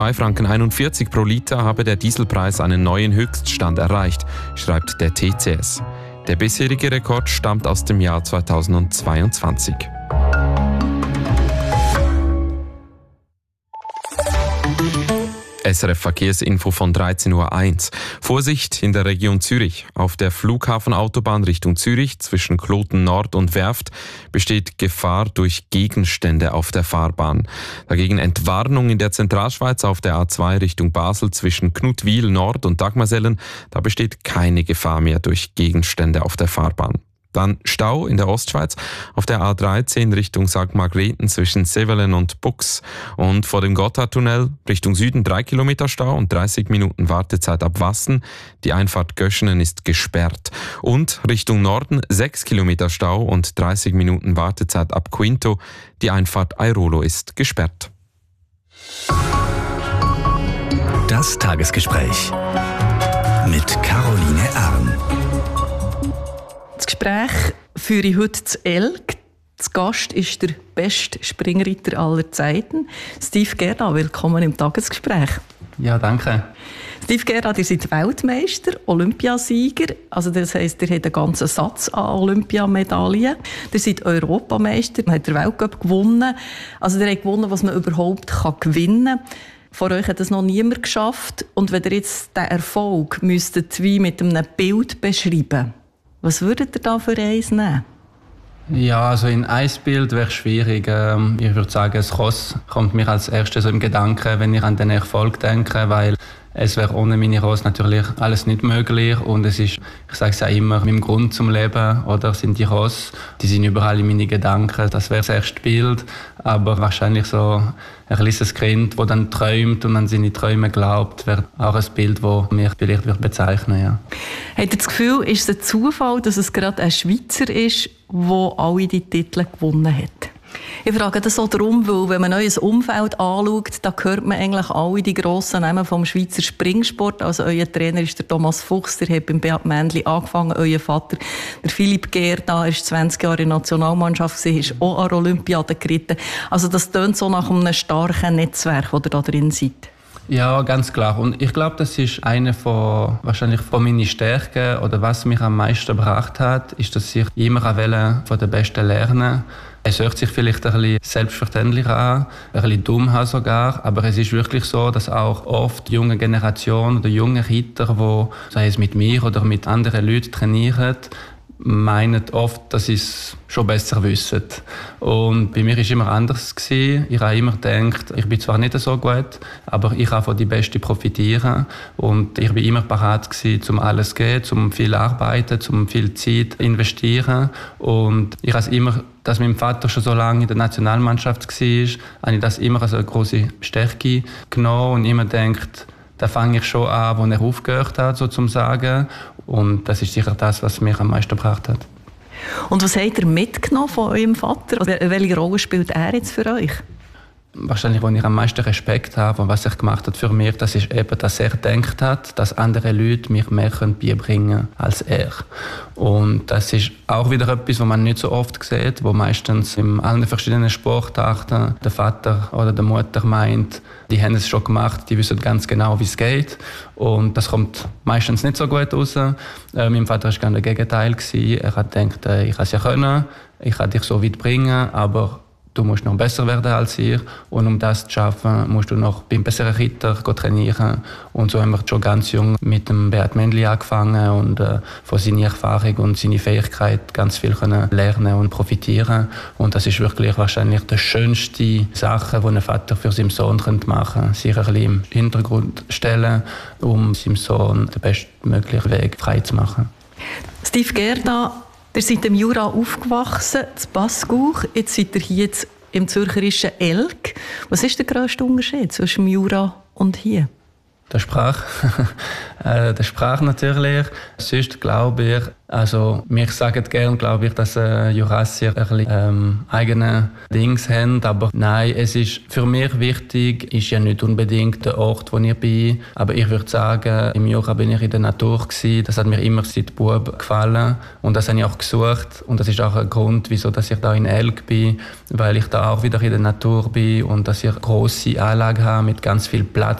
2,41 Franken pro Liter habe der Dieselpreis einen neuen Höchststand erreicht, schreibt der TCS. Der bisherige Rekord stammt aus dem Jahr 2022. SRF Verkehrsinfo von 13.01 Uhr. Vorsicht in der Region Zürich. Auf der Flughafenautobahn Richtung Zürich zwischen Kloten Nord und Werft besteht Gefahr durch Gegenstände auf der Fahrbahn. Dagegen Entwarnung in der Zentralschweiz auf der A2 Richtung Basel zwischen Knutwil Nord und Dagmersellen. Da besteht keine Gefahr mehr durch Gegenstände auf der Fahrbahn. Dann Stau in der Ostschweiz auf der A13 Richtung St. Margrethen zwischen Sevelen und Bux. Und vor dem Gotthardtunnel Richtung Süden 3 Kilometer Stau und 30 Minuten Wartezeit ab Wassen. Die Einfahrt Göschenen ist gesperrt. Und Richtung Norden 6 Kilometer Stau und 30 Minuten Wartezeit ab Quinto. Die Einfahrt Airolo ist gesperrt. Das Tagesgespräch mit Caroline Erm. Das Gespräch führe ich heute zu Elk. Zu Gast ist der beste Springreiter aller Zeiten, Steve Gerda. Willkommen im Tagesgespräch. Ja, danke. Steve Gerda, ihr seid Weltmeister, Olympiasieger. Also das heisst, ihr habt einen ganzen Satz an Olympiamedaillen. Ihr seid Europameister, habt den Weltcup gewonnen. Also ihr habt gewonnen, was man überhaupt gewinnen kann. Vor euch hat das noch niemand geschafft. Und wenn ihr jetzt diesen Erfolg müsstet wie mit einem Bild beschreiben, was würdet ihr da für eins nehmen? Ja, also in ein Bild wäre es schwierig. Ich würde sagen, das Ross kommt mir als erstes so im Gedanken, wenn ich an den Erfolg denke, weil es wäre ohne meine Ross natürlich alles nicht möglich und es ist, ich sage es ja immer, mein Grund zum Leben, oder sind die Ross, die sind überall in meinen Gedanken. Das wäre das erste Bild, aber wahrscheinlich so ein kleines Kind, das dann träumt und an seine Träume glaubt, wäre auch ein Bild, das mich vielleicht bezeichnen würde. Ja. Habt ihr das Gefühl, ist es ein Zufall, dass es gerade ein Schweizer ist, der alle die Titel gewonnen hat? Ich frage das auch darum, weil wenn man euer Umfeld anschaut, da hört man eigentlich alle die grossen Namen vom Schweizer Springsport. Also euer Trainer ist der Thomas Fuchs, der hat beim Beat Mändli angefangen. Euer Vater, der Philipp Gerda, ist 20 Jahre in der Nationalmannschaft gewesen, ist auch an Olympiade geritten. Also das tönt so nach einem starken Netzwerk, das ihr da drin seid. Ja, ganz klar. Und ich glaube, das ist eine von meinen Stärken oder was mich am meisten gebracht hat, ist, dass ich immer von den Besten lernen. Es hört sich vielleicht ein bisschen selbstverständlich an, ein bisschen dumm sogar, aber es ist wirklich so, dass auch oft die junge Generation oder junge Reiter, die, sei es mit mir oder mit anderen Leuten trainieren, meinen oft, dass sie es schon besser wissen. Und bei mir war es immer anders gewesen. Ich habe immer gedacht, ich bin zwar nicht so gut, aber ich kann von den Besten profitieren. Und ich war immer bereit gewesen, um alles zu geben, um viel arbeiten, um viel Zeit investieren. Und ich habe immer, dass mein Vater schon so lange in der Nationalmannschaft war, habe ich das immer als eine grosse Stärke genommen und immer gedacht, da fange ich schon an, wo er aufgehört hat, sozusagen. Und das ist sicher das, was mich am meisten gebracht hat. Und was habt ihr mitgenommen von eurem Vater? Welche Rolle spielt er jetzt für euch? Wahrscheinlich, wo ich am meisten Respekt habe und was er gemacht hat für mich, das ist eben, dass er gedacht hat, dass andere Leute mich mehr beibringen können als er. Und das ist auch wieder etwas, was man nicht so oft sieht, wo meistens in allen verschiedenen Sportarten der Vater oder die Mutter meint, die haben es schon gemacht, die wissen ganz genau, wie es geht. Und das kommt meistens nicht so gut raus. Mein Vater war genau das Gegenteil. Er hat gedacht, ich kann es ja können, ich kann dich so weit bringen, aber du musst noch besser werden als ich. Und um das zu schaffen, musst du noch beim besseren Ritter trainieren. Und so haben wir schon ganz jung mit dem Beat Mändli angefangen und von seiner Erfahrung und seiner Fähigkeit ganz viel können lernen und profitieren. Und das ist wirklich wahrscheinlich die schönste Sache, die ein Vater für seinen Sohn machen könnte. Sich ein bisschen im Hintergrund stellen, um seinem Sohn den bestmöglichen Weg frei zu machen. Steve Gerda, ihr seid im Jura aufgewachsen, in Bassgauch. Jetzt seid ihr hier im zürcherischen Elk. Was ist der grösste Unterschied zwischen dem Jura und hier? Der Sprache. Der Sprache natürlich. Sonst glaube ich, also wir sagen gerne, glaube ich, dass Jurassier ein bisschen eigene Dings haben, aber nein, es ist für mich wichtig, ist ja nicht unbedingt der Ort, wo ich bin, aber ich würde sagen, im Jura bin ich in der Natur gewesen. Das hat mir immer seit Bub gefallen und das habe ich auch gesucht und das ist auch ein Grund, wieso dass ich da in Elk bin, weil ich da auch wieder in der Natur bin und dass ich eine grosse Anlage habe mit ganz viel Platz